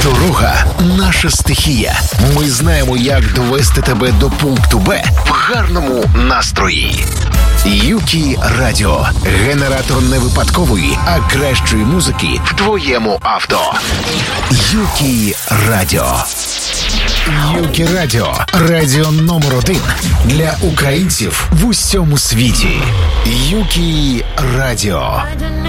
Дорога – наша стихія. Ми знаємо, як довести тебе до пункту Б в гарному настрої. Юкі Радіо. Генератор не випадкової, а кращої музики в твоєму авто. Юкі Радіо. Юкі Радіо. Радіо номер 1 для українців в усьому світі. Юкі Радіо.